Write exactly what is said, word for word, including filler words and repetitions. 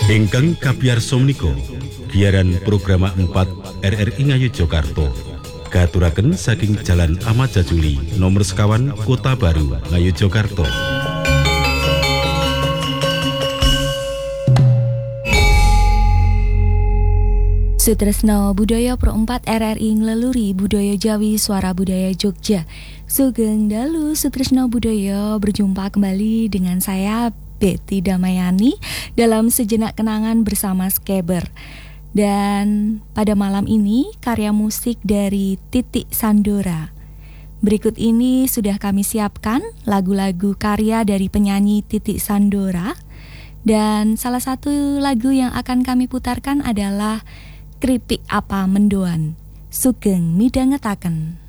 Ingkang kapiyarsa menika giaran program empat R R I Ngayogyakarta katuraken saking Jalan Ahmad Jajuli nomor sekawan Kota Baru Ngayogyakarta. Sutresna Budaya Pro empat R R I Ngleluri Budaya Jawi Suara Budaya Jogja. Sugeng dalu Sutresna Budaya, berjumpa kembali dengan saya Betty Damayani dalam sejenak kenangan bersama Skeber. Dan pada malam ini karya musik dari Titik Sandora. Berikut ini sudah kami siapkan lagu-lagu karya dari penyanyi Titik Sandora. Dan salah satu lagu yang akan kami putarkan adalah Kripik Apa Mendoan, Sugeng midhangetaken.